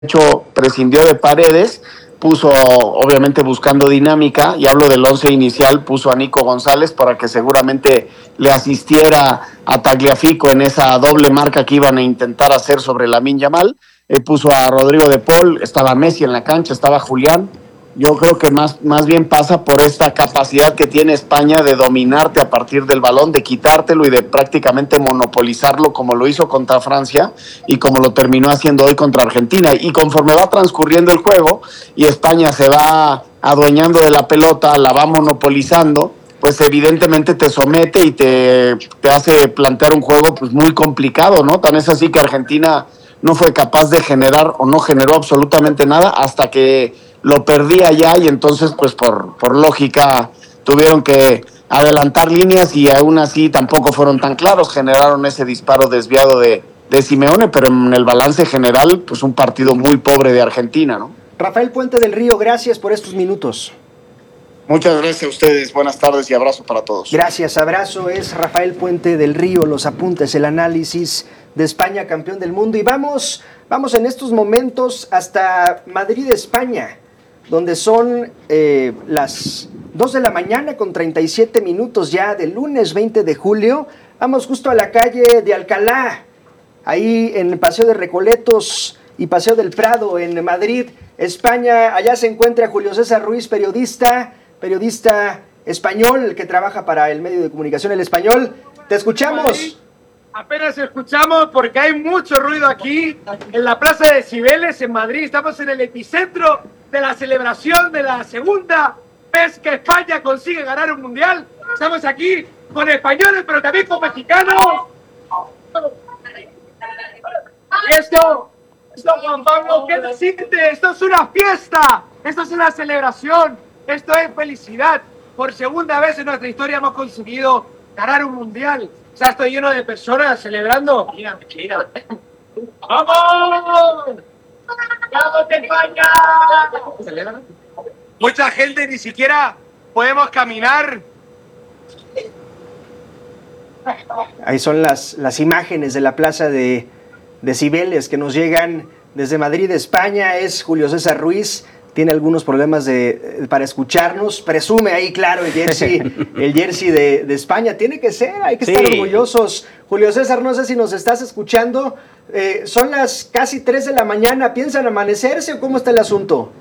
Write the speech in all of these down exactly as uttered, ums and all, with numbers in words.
hecho prescindió de Paredes, puso obviamente buscando dinámica, y hablo del once inicial, puso a Nico González para que seguramente le asistiera a Tagliafico en esa doble marca que iban a intentar hacer sobre Lamine Yamal. Eh, puso a Rodrigo de Paul, estaba Messi en la cancha, estaba Julián. Yo creo que más, más bien pasa por esta capacidad que tiene España de dominarte a partir del balón, de quitártelo y de prácticamente monopolizarlo, como lo hizo contra Francia y como lo terminó haciendo hoy contra Argentina. Y conforme va transcurriendo el juego y España se va adueñando de la pelota, la va monopolizando, pues evidentemente te somete y te, te hace plantear un juego pues muy complicado, ¿no? Tan es así que Argentina no fue capaz de generar o no generó absolutamente nada hasta que lo perdía ya, y entonces pues por, por lógica tuvieron que adelantar líneas y aún así tampoco fueron tan claros, generaron ese disparo desviado de, de Simeone, pero en el balance general pues un partido muy pobre de Argentina, ¿no? Rafael Puente del Río, gracias por estos minutos. Muchas gracias a ustedes, buenas tardes y abrazo para todos. Gracias, abrazo, es Rafael Puente del Río, los apuntes, el análisis de España, campeón del mundo. Y vamos, vamos en estos momentos hasta Madrid, España, donde son eh, las dos de la mañana con treinta y siete minutos ya del lunes veinte de julio. Vamos justo a la calle de Alcalá, ahí en el Paseo de Recoletos y Paseo del Prado en Madrid, España. Allá se encuentra Julio César Ruiz, periodista, periodista español que trabaja para el medio de comunicación El Español. Te escuchamos. Apenas escuchamos porque hay mucho ruido aquí en la Plaza de Cibeles en Madrid. Estamos en el epicentro de la celebración de la segunda vez que España consigue ganar un mundial. Estamos aquí con españoles, pero también con mexicanos. Y esto, esto, Juan Pablo, ¿qué te siente? Esto es una fiesta, esto es una celebración, esto es felicidad. Por segunda vez en nuestra historia hemos conseguido ganar un mundial. O sea, estoy lleno de personas celebrando. Mira, mira. ¡Vamos! ¡Vamos, España! Mucha gente, ni siquiera podemos caminar. Ahí son las, las imágenes de la plaza de, de Cibeles que nos llegan desde Madrid, España. Es Julio César Ruiz. Tiene algunos problemas de, para escucharnos. Presume ahí, claro, el jersey, el jersey de, de España. Tiene que ser, hay que sí. estar orgullosos. Julio César, no sé si nos estás escuchando. Eh, son las casi tres de la mañana. ¿Piensan amanecerse o cómo está el asunto?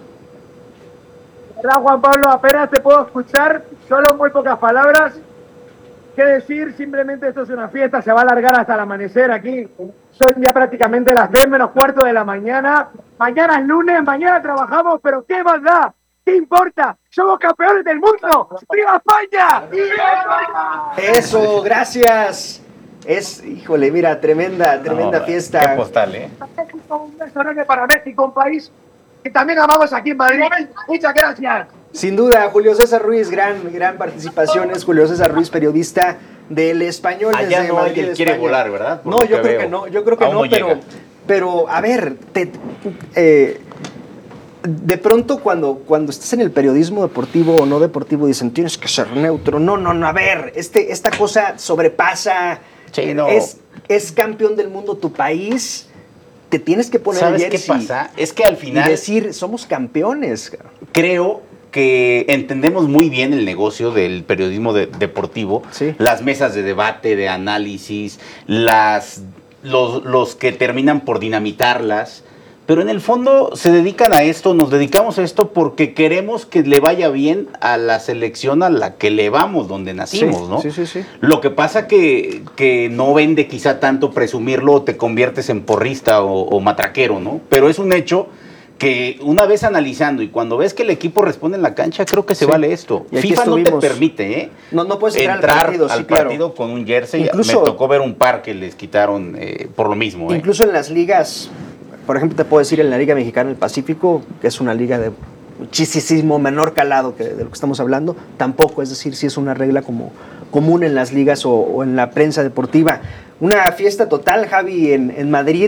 Hola, Juan Pablo, apenas te puedo escuchar. Solo muy pocas palabras. ¿Qué decir? Simplemente esto es una fiesta. Se va a alargar hasta el amanecer aquí. Son ya prácticamente las diez menos cuarto de la mañana. Mañana es lunes, mañana trabajamos, pero ¿qué más da? ¿Qué importa? ¡Somos campeones del mundo! ¡Viva España! ¡Viva! Eso, gracias. Es, híjole, mira, tremenda, tremenda no, fiesta. Qué postal, ¿eh? Un restaurante para México, un país que también amamos aquí en Madrid. Muchas gracias. Sin duda, Julio César Ruiz, gran, gran participación. Es Julio César Ruiz, periodista del Español. Allá desde no Madrid, él quiere volar, ¿verdad? Por no, yo creo veo. que no, yo creo que Aún no, no pero, pero a ver, te, eh, de pronto cuando, cuando estás en el periodismo deportivo o no deportivo dicen tienes que ser neutro. No, no, no, a ver, este, esta cosa sobrepasa, sí, no. es, es campeón del mundo tu país, te tienes que poner ¿Sabes el jersey. qué pasa? Es que al final y decir, somos campeones. Creo que entendemos muy bien el negocio del periodismo de, deportivo, sí. Las mesas de debate, de análisis, las, los, los que terminan por dinamitarlas, pero en el fondo se dedican a esto, nos dedicamos a esto porque queremos que le vaya bien a la selección a la que le vamos, donde nacimos, sí, ¿no? Sí, sí, sí. Lo que pasa que, que no vende quizá tanto presumirlo, o te conviertes en porrista o, o matraquero, ¿no? Pero es un hecho que una vez analizando y cuando ves que el equipo responde en la cancha, creo que se sí. vale esto. FIFA estuvimos. no te permite ¿eh? no, no puedes entrar, entrar al partido, al sí, partido claro. con un jersey. Incluso, me tocó ver un par que les quitaron eh, por lo mismo. Incluso ¿eh? en las ligas, por ejemplo, te puedo decir en la Liga Mexicana del Pacífico, que es una liga de muchísimo menor calado que de lo que estamos hablando, tampoco, es decir, sí es una regla como común en las ligas o, o en la prensa deportiva. Una fiesta total, Javi, en, en Madrid.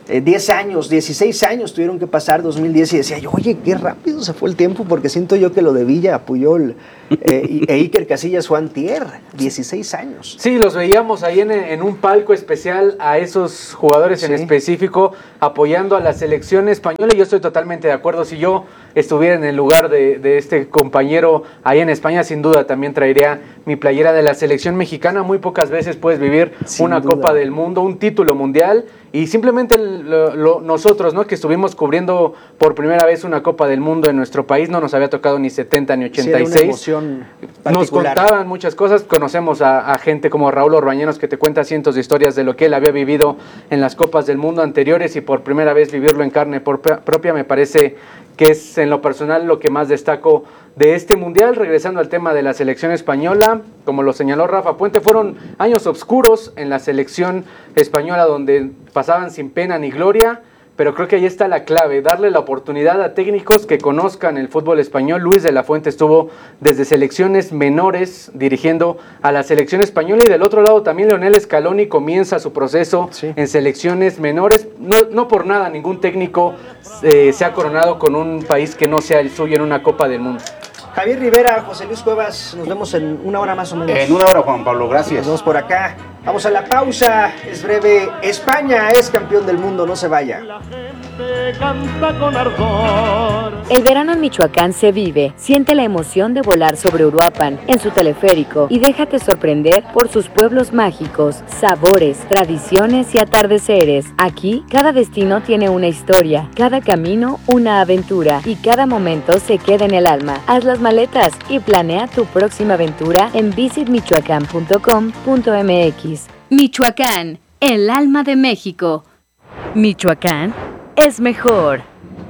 Eh, diez años, dieciséis años tuvieron que pasar, dos mil diez, y decía yo, oye, qué rápido se fue el tiempo, porque siento yo que lo de Villa, Puyol eh, e Iker Casillas fue antier, dieciséis años. Sí, los veíamos ahí en, en un palco especial a esos jugadores sí. en específico apoyando a la selección española, y yo estoy totalmente de acuerdo. Si yo estuviera en el lugar de, de este compañero ahí en España, sin duda también traería mi playera de la selección mexicana. Muy pocas veces puedes vivir sin una duda. Copa del Mundo, un título mundial, y simplemente lo, lo, nosotros, ¿no?, que estuvimos cubriendo por primera vez una Copa del Mundo en nuestro país, no nos había tocado ni setenta ni ochenta y seis. Sí, era una emoción particular. Nos contaban muchas cosas, conocemos a, a gente como Raúl Orbañanos, que te cuenta cientos de historias de lo que él había vivido en las Copas del Mundo anteriores, y por primera vez vivirlo en carne propia me parece que es en lo personal lo que más destaco de este mundial. Regresando al tema de la selección española, como lo señaló Rafa Puente, fueron años oscuros en la selección española donde pasaban sin pena ni gloria, pero creo que ahí está la clave, darle la oportunidad a técnicos que conozcan el fútbol español. Luis de la Fuente estuvo desde selecciones menores dirigiendo a la selección española, y del otro lado también Leonel Scaloni comienza su proceso sí. en selecciones menores. No, no por nada ningún técnico eh, se ha coronado con un país que no sea el suyo en una Copa del Mundo. Javier Rivera, José Luis Cuevas, nos vemos en una hora más o menos. En una hora, Juan Pablo, gracias. Nos vemos por acá. Vamos a la pausa, es breve. España es campeón del mundo, no se vaya. La gente canta con ardor. El verano en Michoacán se vive. Siente la emoción de volar sobre Uruapan en su teleférico y déjate sorprender por sus pueblos mágicos, sabores, tradiciones y atardeceres. Aquí, cada destino tiene una historia, cada camino una aventura, y cada momento se queda en el alma. Haz las maletas y planea tu próxima aventura en visit michoacán punto com punto m x. Michoacán, el alma de México. Michoacán es mejor.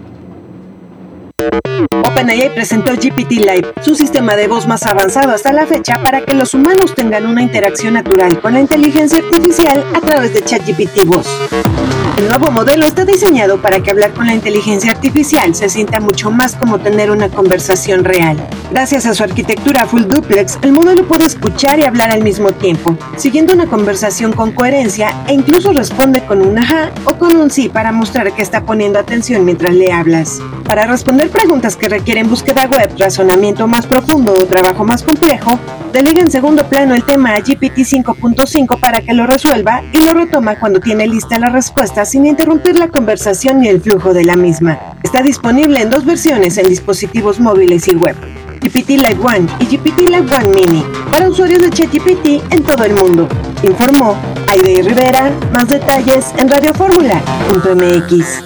OpenAI presentó G P T Live, su sistema de voz más avanzado hasta la fecha para que los humanos tengan una interacción natural con la inteligencia artificial a través de ChatGPT Voz. El nuevo modelo está diseñado para que hablar con la inteligencia artificial se sienta mucho más como tener una conversación real. Gracias a su arquitectura full duplex, el modelo puede escuchar y hablar al mismo tiempo, siguiendo una conversación con coherencia, e incluso responde con un ajá o con un sí para mostrar que está poniendo atención mientras le hablas. Para responder preguntas que requieren búsqueda web, razonamiento más profundo o trabajo más complejo, delega en segundo plano el tema a G P T cinco punto cinco para que lo resuelva, y lo retoma cuando tiene lista la respuesta sin interrumpir la conversación ni el flujo de la misma. Está disponible en dos versiones en dispositivos móviles y web: G P T Live One y G P T Live One Mini, para usuarios de ChatGPT en todo el mundo. Informó Aide Rivera. Más detalles en radio fórmula punto m x.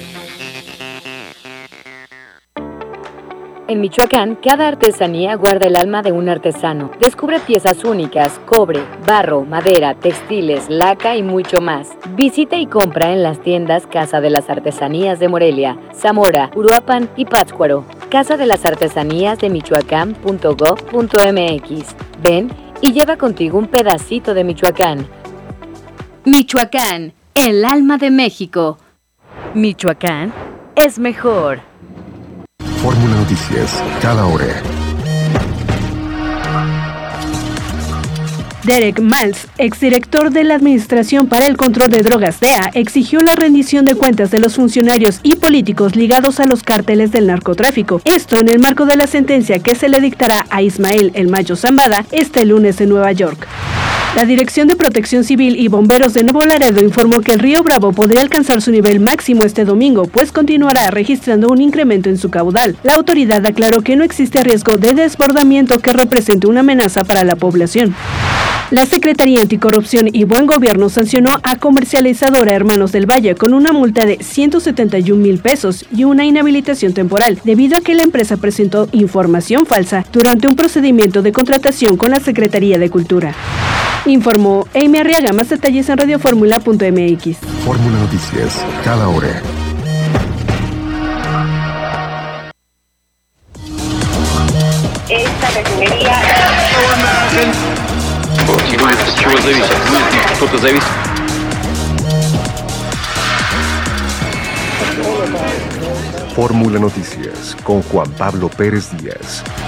En Michoacán, cada artesanía guarda el alma de un artesano. Descubre piezas únicas, cobre, barro, madera, textiles, laca y mucho más. Visita y compra en las tiendas Casa de las Artesanías de Morelia, Zamora, Uruapan y Pátzcuaro. Casa de las Artesanías de michoacán punto gob punto m x. Ven y lleva contigo un pedacito de Michoacán. Michoacán, el alma de México. Michoacán es mejor. Fórmula Noticias, cada hora. Derek Maltz, exdirector de la Administración para el Control de Drogas D E A, exigió la rendición de cuentas de los funcionarios y políticos ligados a los cárteles del narcotráfico. Esto en el marco de la sentencia que se le dictará a Ismael El Mayo Zambada este lunes en Nueva York. La Dirección de Protección Civil y Bomberos de Nuevo Laredo informó que el río Bravo podría alcanzar su nivel máximo este domingo, pues continuará registrando un incremento en su caudal. La autoridad aclaró que no existe riesgo de desbordamiento que represente una amenaza para la población. La Secretaría Anticorrupción y Buen Gobierno sancionó a Comercializadora Hermanos del Valle con una multa de ciento setenta y un mil pesos y una inhabilitación temporal, debido a que la empresa presentó información falsa durante un procedimiento de contratación con la Secretaría de Cultura. Informó Amy Arriaga. Más detalles en radio fórmula punto m x. Fórmula Noticias, cada hora. Esta refinería... Fórmula Noticias con Juan Pablo Pérez Díaz.